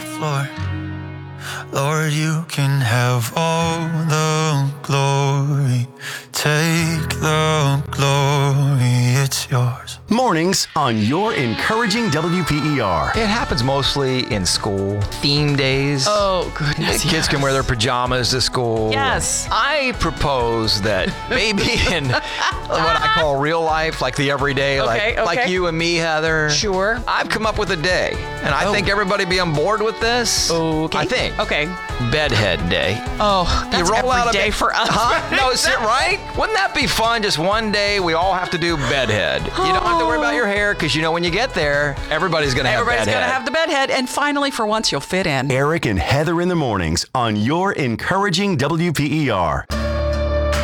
floor. Lord, you can have all the glory. Take the glory, it's yours. Mornings on your encouraging WPER. It happens mostly in school. Theme days. Oh, goodness. Kids can wear their pajamas to school. Yes. I propose that maybe in what I call real life, like the everyday, like you and me, Heather. Sure. I've come up with a day, and I think everybody be on board with this. Okay. I think. Okay. Bedhead day. Oh, that's You roll out every of day bed- for us. Huh? No, is it right? Wouldn't that be fun? Just one day, we all have to do bedhead. You don't have to worry about your hair, because you know when you get there, everybody's going to have Everybody's bedhead. going to have the bedhead. And finally, for once, you'll fit in. Eric and Heather in the mornings on your encouraging WPER.